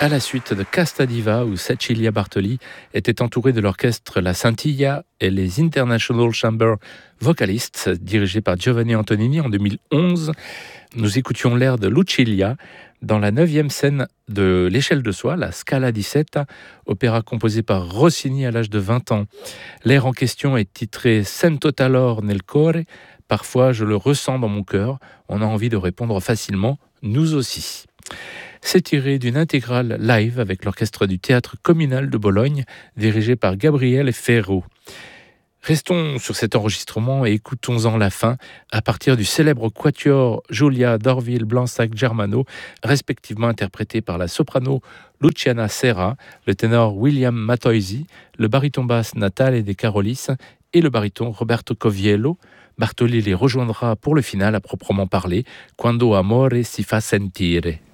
à la suite de Casta Diva où Cecilia Bartoli était entourée de l'orchestre La Scintilla et les International Chamber Vocalists dirigés par Giovanni Antonini en 2011. Nous écoutions l'air de Lucilia dans la 9e scène de L'échelle de soi, la Scala di Setta, opéra composé par Rossini à l'âge de 20 ans. L'air en question est titré Sento talor nel core, parfois je le ressens dans mon cœur. On a envie de répondre facilement, nous aussi. C'est tiré d'une intégrale live avec l'orchestre du Théâtre communal de Bologne, dirigé par Gabriele Ferro. Restons sur cet enregistrement et écoutons-en la fin à partir du célèbre quatuor Giulia Dorville Blansac Germano, respectivement interprété par la soprano Luciana Serra, le ténor William Matoisi, le baryton basse Natale De Carolis et le baryton Roberto Coviello. Bartoli les rejoindra pour le final à proprement parler, Quando amore si fa sentire.